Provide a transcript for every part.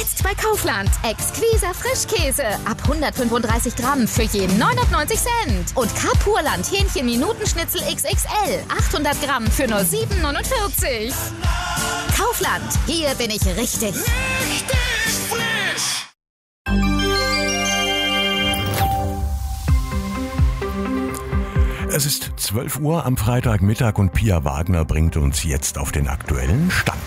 Jetzt bei Kaufland. Exquiser Frischkäse. Ab 135 Gramm für jeden 99 Cent. Und Kapurland Hähnchen-Minutenschnitzel XXL. 800 Gramm für nur 7,49. Kaufland. Hier bin ich richtig. Richtig frisch. Es ist 12 Uhr am Freitagmittag und Pia Wagner bringt uns jetzt auf den aktuellen Stand.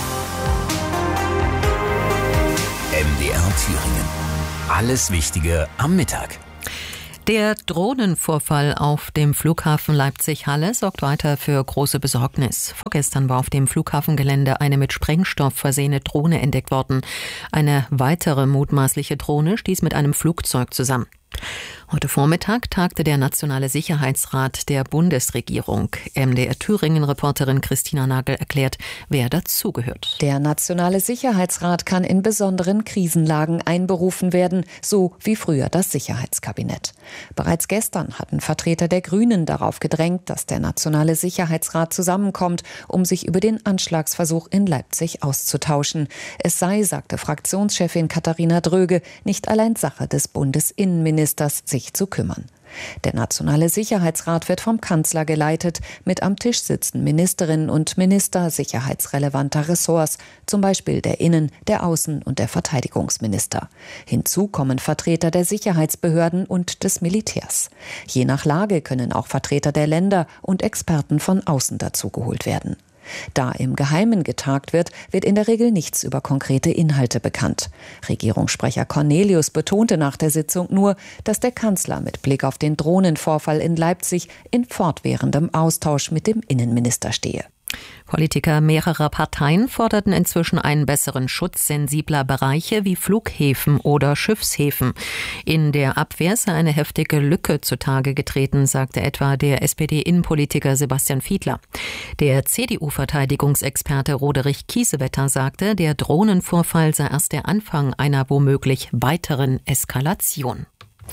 MDR Thüringen. Alles Wichtige am Mittag. Der Drohnenvorfall auf dem Flughafen Leipzig-Halle sorgt weiter für große Besorgnis. Vorgestern war auf dem Flughafengelände eine mit Sprengstoff versehene Drohne entdeckt worden. Eine weitere mutmaßliche Drohne stieß mit einem Flugzeug zusammen. Heute Vormittag tagte der Nationale Sicherheitsrat der Bundesregierung. MDR Thüringen-Reporterin Christina Nagel erklärt, wer dazugehört. Der Nationale Sicherheitsrat kann in besonderen Krisenlagen einberufen werden, so wie früher das Sicherheitskabinett. Bereits gestern hatten Vertreter der Grünen darauf gedrängt, dass der Nationale Sicherheitsrat zusammenkommt, um sich über den Anschlagsversuch in Leipzig auszutauschen. Es sei, sagte Fraktionschefin Katharina Dröge, nicht allein Sache des Bundesinnenministers, sich zu kümmern. Der Nationale Sicherheitsrat wird vom Kanzler geleitet. Mit am Tisch sitzen Ministerinnen und Minister sicherheitsrelevanter Ressorts, zum Beispiel der Innen-, der Außen- und der Verteidigungsminister. Hinzu kommen Vertreter der Sicherheitsbehörden und des Militärs. Je nach Lage können auch Vertreter der Länder und Experten von außen dazugeholt werden. Da im Geheimen getagt wird, wird in der Regel nichts über konkrete Inhalte bekannt. Regierungssprecher Cornelius betonte nach der Sitzung nur, dass der Kanzler mit Blick auf den Drohnenvorfall in Leipzig in fortwährendem Austausch mit dem Innenminister stehe. Politiker mehrerer Parteien forderten inzwischen einen besseren Schutz sensibler Bereiche wie Flughäfen oder Schiffshäfen. In der Abwehr sei eine heftige Lücke zutage getreten, sagte etwa der SPD-Innenpolitiker Sebastian Fiedler. Der CDU-Verteidigungsexperte Roderich Kiesewetter sagte, der Drohnenvorfall sei erst der Anfang einer womöglich weiteren Eskalation.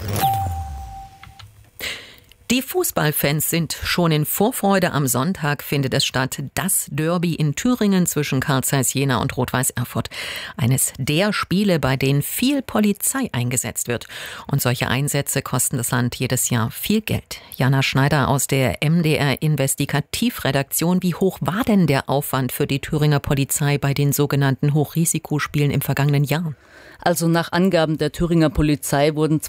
Die Fußballfans sind schon in Vorfreude. Am Sonntag findet es statt, das Derby in Thüringen zwischen Carl Zeiss Jena und Rot-Weiß Erfurt. Eines der Spiele, bei denen viel Polizei eingesetzt wird. Und solche Einsätze kosten das Land jedes Jahr viel Geld. Jana Schneider aus der MDR Investigativredaktion. Wie hoch war denn der Aufwand für die Thüringer Polizei bei den sogenannten Hochrisikospielen im vergangenen Jahr? Also nach Angaben der Thüringer Polizei wurden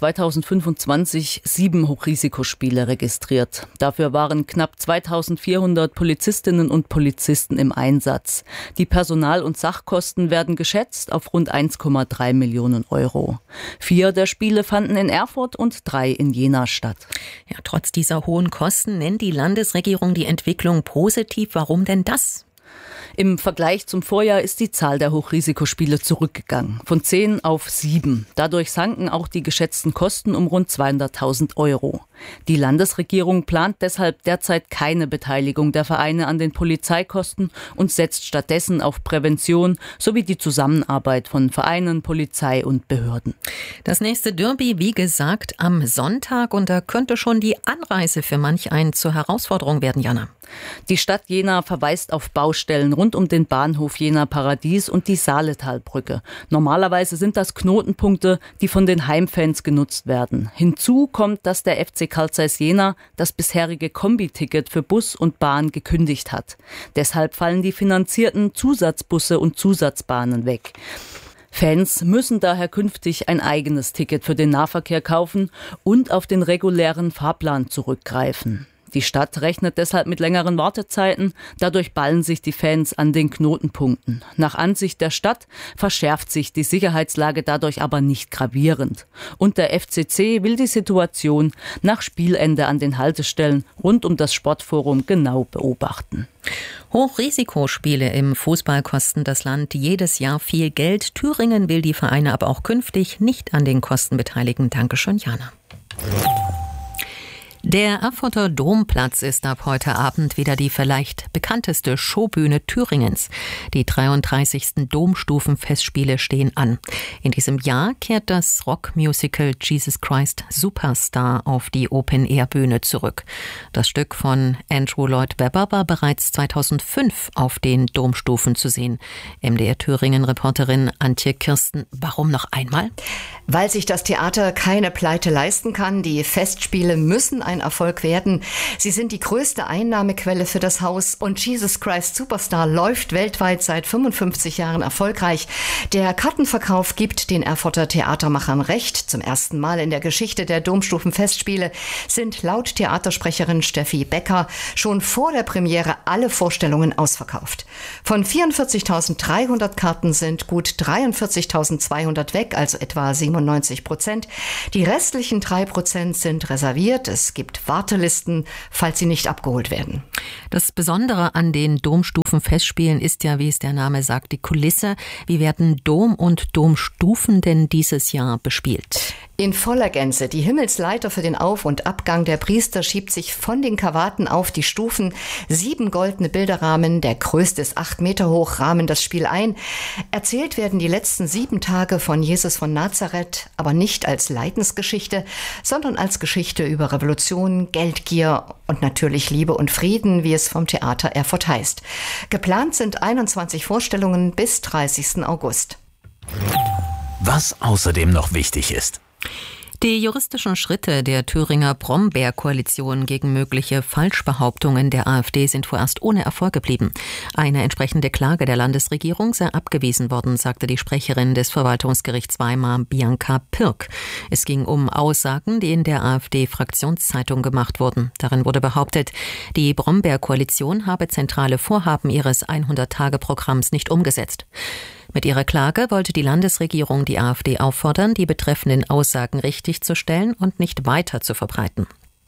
2025 7 Hochrisikospiele registriert. Dafür waren knapp 2400 Polizistinnen und Polizisten im Einsatz. Die Personal- und Sachkosten werden geschätzt auf rund 1,3 Millionen Euro. 4 der Spiele fanden in Erfurt und 3 in Jena statt. Ja, trotz dieser hohen Kosten nennt die Landesregierung die Entwicklung positiv. Warum denn das? Im Vergleich zum Vorjahr ist die Zahl der Hochrisikospiele zurückgegangen, von 10 auf 7. Dadurch sanken auch die geschätzten Kosten um rund 200.000 Euro. Die Landesregierung plant deshalb derzeit keine Beteiligung der Vereine an den Polizeikosten und setzt stattdessen auf Prävention sowie die Zusammenarbeit von Vereinen, Polizei und Behörden. Das nächste Derby, wie gesagt, am Sonntag, und da könnte schon die Anreise für manch einen zur Herausforderung werden, Jana. Die Stadt Jena verweist auf Baustellen rund um den Bahnhof Jena Paradies und die Saaletalbrücke. Normalerweise sind das Knotenpunkte, die von den Heimfans genutzt werden. Hinzu kommt, dass der FC Carl Zeiss Jena das bisherige Kombi-Ticket für Bus und Bahn gekündigt hat. Deshalb fallen die finanzierten Zusatzbusse und Zusatzbahnen weg. Fans müssen daher künftig ein eigenes Ticket für den Nahverkehr kaufen und auf den regulären Fahrplan zurückgreifen. Die Stadt rechnet deshalb mit längeren Wartezeiten. Dadurch ballen sich die Fans an den Knotenpunkten. Nach Ansicht der Stadt verschärft sich die Sicherheitslage dadurch aber nicht gravierend. Und der FCC will die Situation nach Spielende an den Haltestellen rund um das Sportforum genau beobachten. Hochrisikospiele im Fußball kosten das Land jedes Jahr viel Geld. Thüringen will die Vereine aber auch künftig nicht an den Kosten beteiligen. Dankeschön, Jana. Der Erfurter Domplatz ist ab heute Abend wieder die vielleicht bekannteste Showbühne Thüringens. Die 33. Domstufenfestspiele stehen an. In diesem Jahr kehrt das Rockmusical Jesus Christ Superstar auf die Open-Air-Bühne zurück. Das Stück von Andrew Lloyd Webber war bereits 2005 auf den Domstufen zu sehen. MDR Thüringen-Reporterin Antje Kirsten, warum noch einmal? Weil sich das Theater keine Pleite leisten kann. Die Festspiele müssen ein Erfolg werden. Sie sind die größte Einnahmequelle für das Haus und Jesus Christ Superstar läuft weltweit seit 55 Jahren erfolgreich. Der Kartenverkauf gibt den Erfurter Theatermachern recht. Zum ersten Mal in der Geschichte der Domstufenfestspiele sind laut Theatersprecherin Steffi Becker schon vor der Premiere alle Vorstellungen ausverkauft. Von 44.300 Karten sind gut 43.200 weg, also etwa 97%. Die restlichen 3% sind reserviert. Es gibt Wartelisten, falls sie nicht abgeholt werden. Das Besondere an den Domstufenfestspielen ist ja, wie es der Name sagt, die Kulisse. Wie werden Dom und Domstufen denn dieses Jahr bespielt? In voller Gänze. Die Himmelsleiter für den Auf- und Abgang der Priester schiebt sich von den Kavaten auf die Stufen. 7 goldene Bilderrahmen, der größte ist 8 Meter hoch, rahmen das Spiel ein. Erzählt werden die letzten 7 Tage von Jesus von Nazareth, aber nicht als Leidensgeschichte, sondern als Geschichte über Revolution, Geldgier und natürlich Liebe und Frieden, wie es vom Theater Erfurt heißt. Geplant sind 21 Vorstellungen bis 30. August. Was außerdem noch wichtig ist. Die juristischen Schritte der Thüringer Brombeer-Koalition gegen mögliche Falschbehauptungen der AfD sind vorerst ohne Erfolg geblieben. Eine entsprechende Klage der Landesregierung sei abgewiesen worden, sagte die Sprecherin des Verwaltungsgerichts Weimar, Bianca Pirk. Es ging um Aussagen, die in der AfD-Fraktionszeitung gemacht wurden. Darin wurde behauptet, die Brombeer-Koalition habe zentrale Vorhaben ihres 100-Tage-Programms nicht umgesetzt. Mit ihrer Klage wollte die Landesregierung die AfD auffordern, die betreffenden Aussagen richtigzustellen und nicht weiter zu verbreiten.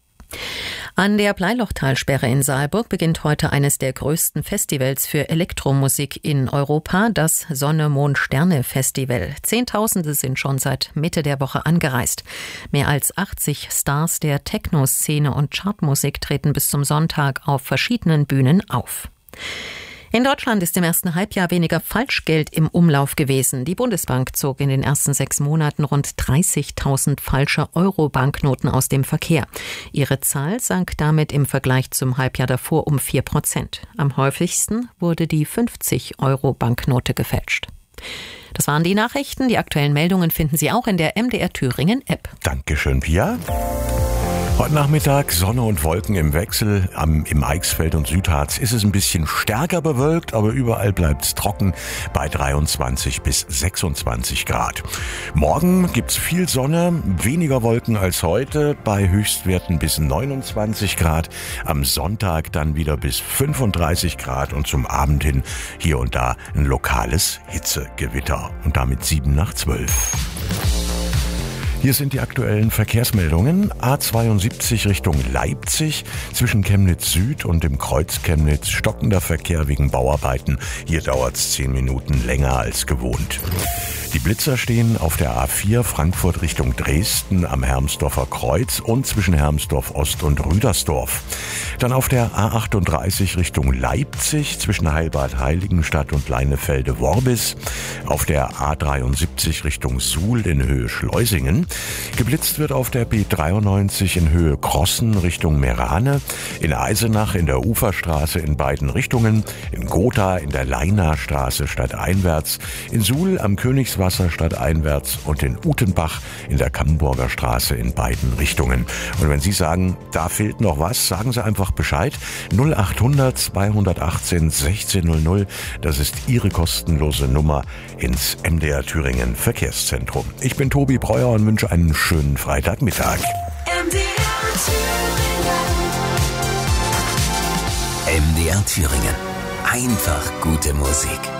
An der Bleilochtalsperre in Saalburg beginnt heute eines der größten Festivals für Elektromusik in Europa, das Sonne-Mond-Sterne-Festival. Zehntausende sind schon seit Mitte der Woche angereist. Mehr als 80 Stars der Techno-Szene und Chartmusik treten bis zum Sonntag auf verschiedenen Bühnen auf. In Deutschland ist im ersten Halbjahr weniger Falschgeld im Umlauf gewesen. Die Bundesbank zog in den ersten 6 Monaten rund 30.000 falsche Euro-Banknoten aus dem Verkehr. Ihre Zahl sank damit im Vergleich zum Halbjahr davor um 4%. Am häufigsten wurde die 50-Euro-Banknote gefälscht. Das waren die Nachrichten. Die aktuellen Meldungen finden Sie auch in der MDR Thüringen App. Dankeschön, Pia. Heute Nachmittag Sonne und Wolken im Wechsel. Im Eichsfeld und Südharz ist es ein bisschen stärker bewölkt, aber überall bleibt es trocken bei 23 bis 26 Grad. Morgen gibt's viel Sonne, weniger Wolken als heute, bei Höchstwerten bis 29 Grad. Am Sonntag dann wieder bis 35 Grad und zum Abend hin hier und da ein lokales Hitzegewitter. Und damit 7 nach 12. Hier sind die aktuellen Verkehrsmeldungen. A72 Richtung Leipzig zwischen Chemnitz Süd und dem Kreuz Chemnitz stockender Verkehr wegen Bauarbeiten. Hier dauert es 10 Minuten länger als gewohnt. Die Blitzer stehen auf der A4 Frankfurt Richtung Dresden am Hermsdorfer Kreuz und zwischen Hermsdorf Ost und Rüdersdorf. Dann auf der A38 Richtung Leipzig zwischen Heilbad-Heiligenstadt und Leinefelde-Worbis. Auf der A73 Richtung Suhl in Höhe Schleusingen. Geblitzt wird auf der B93 in Höhe Crossen Richtung Merane. In Eisenach in der Uferstraße in beiden Richtungen. In Gotha in der Leinachstraße stadteinwärts. In Suhl am Königswasser stadteinwärts und in Utenbach in der Camburger Straße in beiden Richtungen. Und wenn Sie sagen, da fehlt noch was, sagen Sie einfach Bescheid. 0800 218 1600, das ist Ihre kostenlose Nummer ins MDR Thüringen Verkehrszentrum. Ich bin Tobi Breuer und wünsche einen schönen Freitagmittag. MDR Thüringen. Einfach gute Musik.